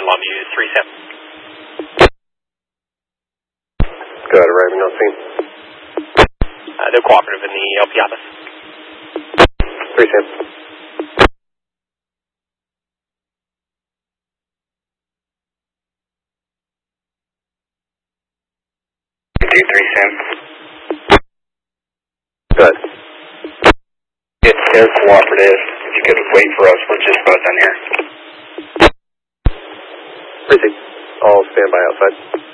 Longview 37. Good, arriving on scene. They're cooperative in the LP office. 37. Good. They're cooperative. If you could wait for us, we're just about done here. Proceed. I'll stand by outside.